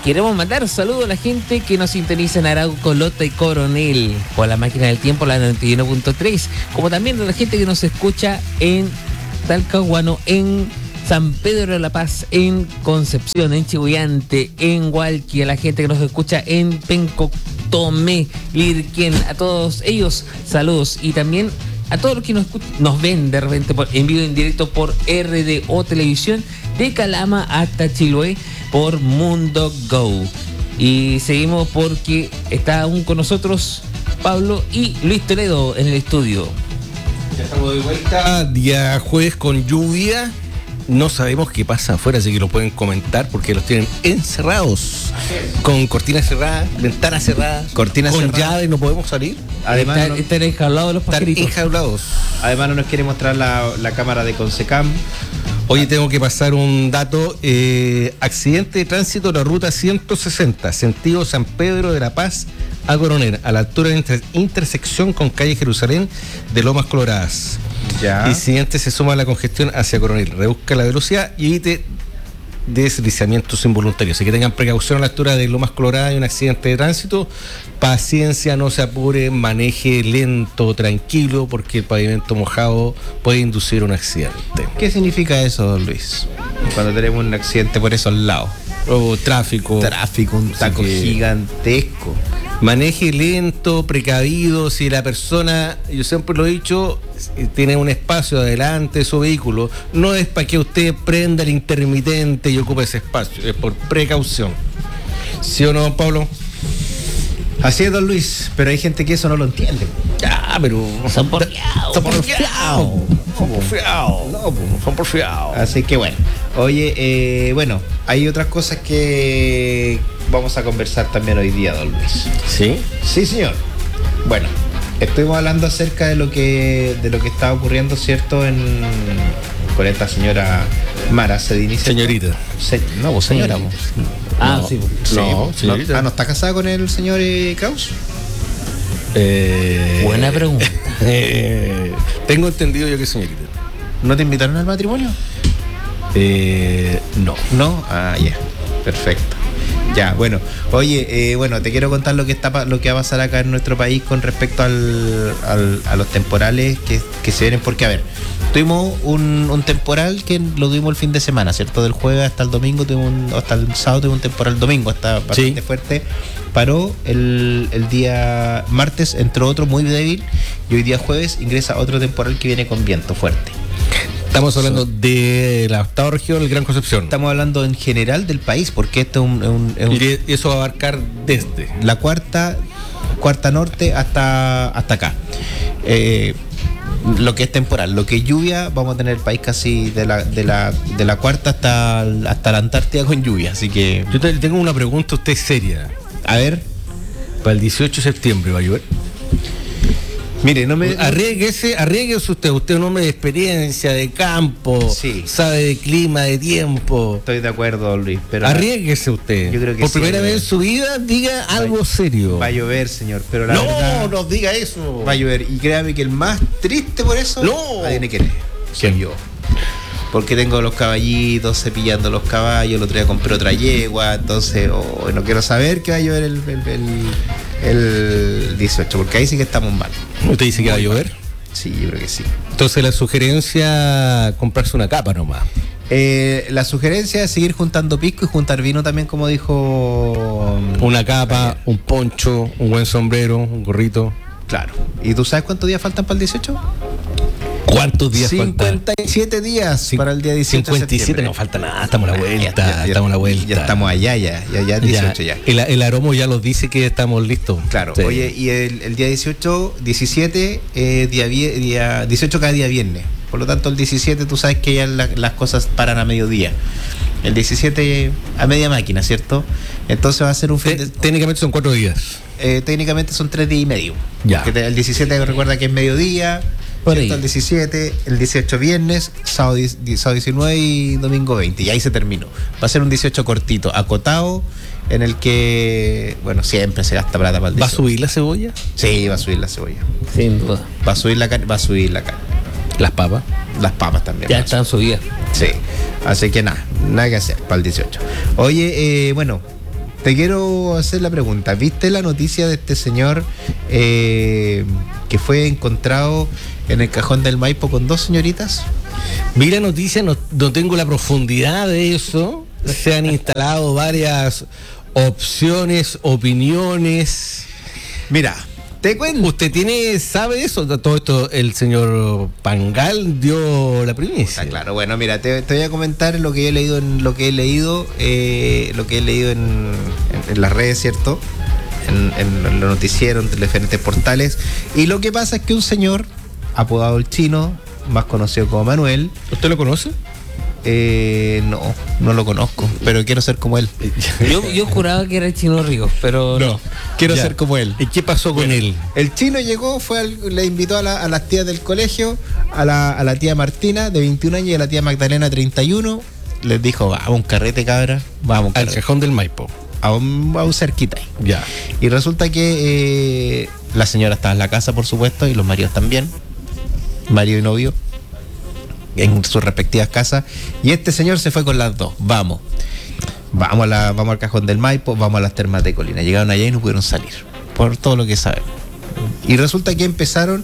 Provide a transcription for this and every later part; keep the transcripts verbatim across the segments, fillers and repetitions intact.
queremos mandar saludos a la gente que nos sintoniza en Arauco, Lota y Coronel por la máquina del tiempo, la noventa y uno punto tres, como también a la gente que nos escucha en Talcahuano, en San Pedro de la Paz, en Concepción, en Chihuayante, en Hualqui, a la gente que nos escucha en Penco, Tomé, Lirquén, a todos ellos saludos, y también a todos los que nos, nos ven de repente por, en vivo en directo por R D O Televisión, de Calama hasta Chiloé por Mundo Go. Y seguimos porque está aún con nosotros Pablo y Luis Toledo en el estudio. Ya estamos de vuelta, día jueves con lluvia. No sabemos qué pasa afuera, así que lo pueden comentar porque los tienen encerrados. Con cortinas cerradas, ventanas cerradas, cortinas con cerradas. llave, no podemos salir. Además, están, no, están enjaulados los Están pajaritos. enjaulados. además no nos quiere mostrar la, la cámara de Consecam. Oye, tengo que pasar un dato. Eh, accidente de tránsito en la ruta ciento sesenta, sentido San Pedro de la Paz a Coronel, a la altura de la inter- intersección con calle Jerusalén de Lomas Coloradas. Ya. Incidente se suma a la congestión hacia Coronel. Reduzca la velocidad y evite deslizamientos involuntarios. Así que tengan precaución a la altura de Lomas Coloradas. Hay un accidente de tránsito. Paciencia, no se apure, maneje lento, tranquilo, porque el pavimento mojado puede inducir un accidente. ¿Qué significa eso, don Luis? Cuando tenemos un accidente por esos lados. O tráfico. Tráfico, un taco que... gigantesco. Maneje lento, precavido. Si la persona, yo siempre lo he dicho, tiene un espacio adelante de su vehículo, no es para que usted prenda el intermitente y ocupe ese espacio, es por precaución. ¿Sí o no, Pablo? Así es, don Luis, pero hay gente que eso no lo entiende. Ya, pero... Son porfiados. Son porfiados. Son porfiados. No, pues, son porfiados. Así que bueno. Oye, eh, bueno, hay otras cosas que vamos a conversar también hoy día, don Luis. ¿Sí? Sí, señor. Bueno, estuvimos hablando acerca de lo que de lo que está ocurriendo, ¿cierto? En con esta señora Mara Cedini. Señorita. Se, no, vos señora. Vos. Ah, No. sí. Sí, No, vos. señorita. Ah, ¿no está casada con el señor eh, Kraus? Eh, Buena pregunta. eh, tengo entendido yo que señorita. ¿No te invitaron al matrimonio? Eh, no. No, ah, ya, perfecto. Ya, bueno, oye, eh, bueno, te quiero contar lo que está, lo que va a pasar acá en nuestro país con respecto al, al, a los temporales que, que se vienen, porque a ver, tuvimos un, un temporal que lo tuvimos el fin de semana, ¿cierto? Del jueves hasta el domingo, tuvimos un, hasta el sábado tuvimos un temporal, domingo hasta bastante Sí. fuerte. Paró el, el día martes, entró otro muy débil y hoy día jueves ingresa otro temporal que viene con viento fuerte. Estamos hablando de la octava región, el Gran Concepción. Estamos hablando en general del país, porque esto es un, es un, es un Y eso va a abarcar desde la cuarta, cuarta norte hasta, hasta acá. Eh, lo que es temporal, lo que es lluvia, vamos a tener el país casi de la, de la, de la cuarta hasta, hasta la Antártida con lluvia. Así que, Yo te, tengo una pregunta a usted seria. a ver, Para el dieciocho de septiembre va a llover. mire, no me. Arriesguese, arriesguese usted. Usted es un hombre de experiencia, de campo, Sí. sabe de clima, de tiempo. Estoy de acuerdo, Luis, pero Arriesguese usted. Yo creo que Por sí, primera va a vez en llover. su vida, diga algo serio. va a llover, señor, pero la no, verdad no diga eso. va a llover. Y créame que el más triste por eso, No. adivine quién es. Soy yo. Porque tengo los caballitos cepillando los caballos, el otro día compré otra yegua, entonces oh, no quiero saber que va a llover el, el, el, el dieciocho, porque ahí sí que estamos mal. ¿Usted dice que va a llover? Sí, yo creo que sí. Entonces la sugerencia, comprarse una capa nomás. Eh, la sugerencia es seguir juntando pisco y juntar vino también, como dijo... Una capa, un poncho, un buen sombrero, un gorrito. Claro. ¿Y tú sabes cuántos días faltan para el dieciocho? ¿Cuántos días faltan? cincuenta y siete días Cin- para el día dieciocho cincuenta y siete, de no septiembre. falta nada, estamos a la vuelta, Ya, ya, ya, estamos a la vuelta. Ya estamos allá, ya, ya, ya, dieciocho ya. El, el aromo ya nos dice que estamos listos. Claro, Sí. oye, y el, el día dieciocho, diecisiete, eh, día, vie- día dieciocho cada día viernes. Por lo tanto, el diecisiete tú sabes que ya la- las cosas paran a mediodía. El diecisiete a media máquina, ¿cierto? Entonces va a ser un fin Te- de... técnicamente son cuatro días. eh, técnicamente son tres días y medio. Ya. Que te- el diecisiete recuerda que es mediodía, Por ¿cierto? ahí. El diecisiete, el dieciocho viernes, sábado, die- die- sábado diecinueve y domingo veinte. Y ahí se terminó. Va a ser un dieciocho cortito, acotado, en el que, bueno, siempre se gasta plata para el ¿Va a dieciocho. subir la cebolla? Sí, va a subir la cebolla. Sin duda. Va a subir la carne, va a subir la carne. Las papas. Las papas también. Ya van a están subidas. subir. Sí. Así que nada, nada que hacer para el dieciocho. Oye, eh, bueno, te quiero hacer la pregunta. ¿Viste la noticia de este señor eh, que fue encontrado en el cajón del Maipo con dos señoritas? Vi la noticia, no, no tengo la profundidad de eso. Se han instalado varias opciones, opiniones. Mira, te cuento. ¿Usted tiene, sabe eso? Todo esto, el señor Pangal dio la primicia. Está claro, bueno, mira, te, te voy a comentar lo que he leído en lo que he leído, eh, lo que he leído en, en, en las redes, ¿cierto? En, en los noticieros, en diferentes portales. Y lo que pasa es que un señor, apodado el Chino, más conocido como Manuel. ¿Usted lo conoce? Eh, no, no lo conozco, pero quiero ser como él. Yo, yo juraba que era el Chino Ríos, pero no, quiero ya. ser como él. ¿Y qué pasó con bueno, él? El Chino llegó, fue al, le invitó a, la, a las tías del colegio, a la, a la tía Martina de veintiún años y a la tía Magdalena treinta y uno. Les dijo, vamos a un carrete, cabra, vamos a un Al carrete. cajón del Maipo. A un, a un cerquita ahí. Ya. Y resulta que eh, la señora estaba en la casa, por supuesto, y los maridos también, marido y novio, en sus respectivas casas, y este señor se fue con las dos. Vamos, vamos, a la, vamos al cajón del Maipo, vamos a las termas de Colina. Llegaron allá y no pudieron salir, por todo lo que saben. Y resulta que empezaron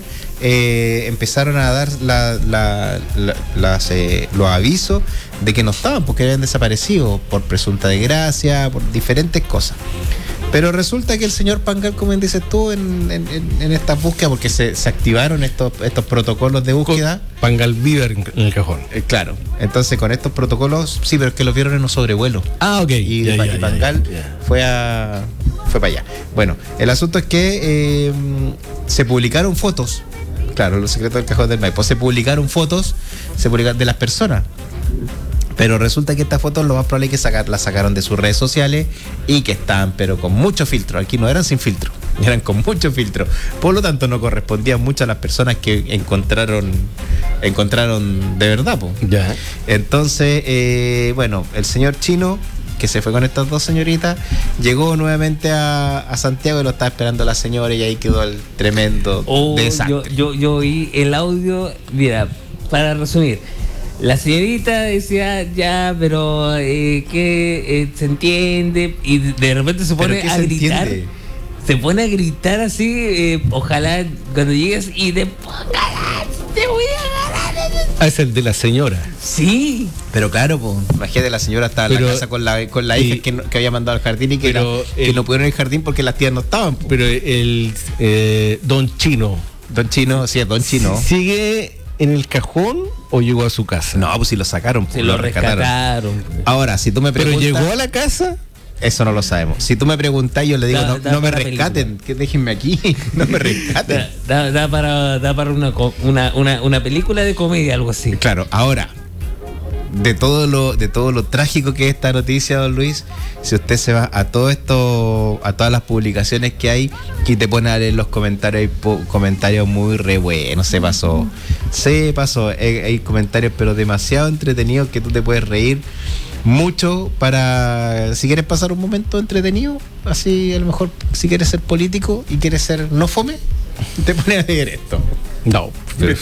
eh, empezaron a dar la, la, la, las, eh, los avisos de que no estaban, porque habían desaparecido por presunta desgracia, por diferentes cosas. Pero resulta que el señor Pangal, como dices tú, en, en, en esta búsqueda, porque se, se activaron estos, estos protocolos de búsqueda. Pangal vive en el cajón. Eh, claro. Entonces, con estos protocolos, sí, pero es que los vieron en un sobrevuelo. Ah, ok. Y, ya, y ya, Pangal ya, ya. fue a fue para allá. Bueno, el asunto es que eh, se publicaron fotos. Claro, los secretos del cajón del Maipo. Se publicaron fotos, se publicaron de las personas. Pero resulta que estas fotos lo más probable es que sacar, las sacaron de sus redes sociales y que estaban, pero con mucho filtro. Aquí no eran sin filtro, eran con mucho filtro. Por lo tanto, no correspondían mucho a las personas que encontraron encontraron de verdad, po. Ya. Entonces, eh, bueno, el señor Chino, que se fue con estas dos señoritas, llegó nuevamente a, a Santiago y lo estaba esperando la señora, y ahí quedó el tremendo Oh, desastre. yo, yo, yo oí el audio, mira, para resumir. La señorita decía, ya, pero eh, que eh, se entiende, y de repente se pone ¿Pero qué a se gritar. entiende? Se pone a gritar así, eh, ojalá cuando llegues y de ojalá te voy a ganar. Ah, es el de la señora. Sí. Pero claro, pues, imagínate, la señora estaba en Pero- la casa con la, con la y- hija que, no- que había mandado al jardín y que, pero era- que el- no pudieron ir al jardín porque las tías no estaban, po. Pero el eh, Don Chino, Don Chino, sí, es Don Chino. ¿sigue en el cajón o llegó a su casa? No, pues si lo sacaron, pues, Se lo rescataron. Ahora, si tú me ¿Pero preguntas... llegó a la casa? Eso no lo sabemos. Si tú me preguntas, yo le digo, Da- no, da no me para rescaten, que déjenme aquí, no me rescaten. Da, da- da para, da para una, co- una, una, una película de comedia, algo así. Claro, ahora, de todo lo, de todo lo trágico que es esta noticia, don Luis, si usted se va a todo esto, a todas las publicaciones que hay, y te pone a leer los comentarios, hay po- comentarios muy re buenos, se pasó. Se pasó. Hay, hay comentarios pero demasiado entretenidos que tú te puedes reír mucho para, si quieres pasar un momento entretenido, así a lo mejor si quieres ser político y quieres ser no fome, te pones a leer esto. No. Pero,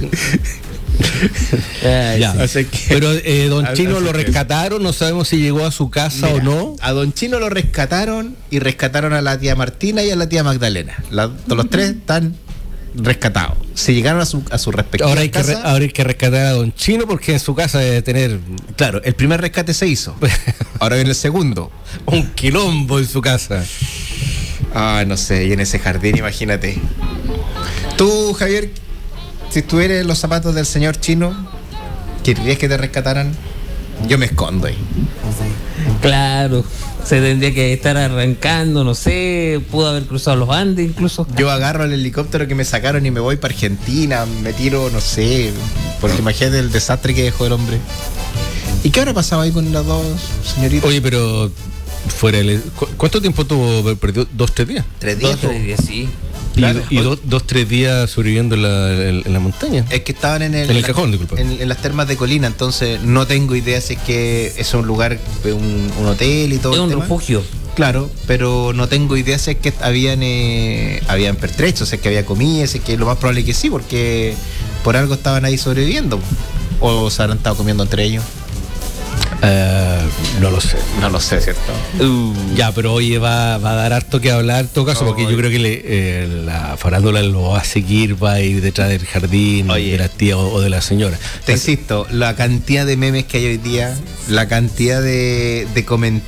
Ay, ya. sí. Así que- Pero eh, Don Así Chino lo que- rescataron, no sabemos si llegó a su casa Mira, o no. A Don Chino lo rescataron y rescataron a la tía Martina y a la tía Magdalena. La- los tres están rescatados. Se llegaron a su, a su respectiva Ahora hay, que re- casa. ahora hay que rescatar a Don Chino porque en su casa debe tener Claro, el primer rescate se hizo. Ahora viene el segundo. un quilombo en su casa. Ah, no sé, y en ese jardín, imagínate. Tú, Javier, si estuvieras en los zapatos del señor Chino, ¿querrías que te rescataran? Yo me escondo ahí. Claro, se tendría que estar arrancando, no sé, pudo haber cruzado los Andes incluso. Yo agarro el helicóptero que me sacaron y me voy para Argentina, me tiro, no sé, porque imagínate el desastre que dejó el hombre. ¿Y qué habrá pasado ahí con las dos señoritas? Oye, pero fuera el, ¿cu- ¿cuánto tiempo tuvo? ¿Perdió dos, tres días? tres Dos, días. po. tres días, sí. Y, Claro. y dos, dos, tres días sobreviviendo en la, en, en la montaña. Es que estaban en el, En el cajón, disculpa. En, en las termas de Colina, entonces no tengo idea si es que es un lugar, un, un hotel y todo Es el un tema. refugio. Claro, pero no tengo idea si es que habían eh, habían pertrechos, si es que había comida, si es que lo más probable es que sí, porque por algo estaban ahí sobreviviendo. O se habrán estado comiendo entre ellos. Eh, no lo sé. No lo sé, ¿cierto? Uh. Ya, pero oye, va, va a dar harto que hablar en todo caso, porque Oye. yo creo que le, eh, la farándula lo va a seguir, va a ir detrás del jardín, Oye. de la tía o, o de la señora. Te insisto, la cantidad de memes que hay hoy día, la cantidad de, de comentarios